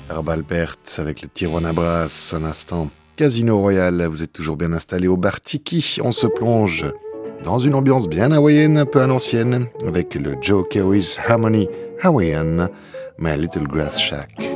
Herb Alpert avec le Tijuana Brass, un instant. Casino Royal, vous êtes toujours bien installé au bar Tiki. On se plonge dans une ambiance bien hawaïenne, un peu à l'ancienne, avec le Joe Kerry's Harmony Hawaiian, My Little Grass Shack.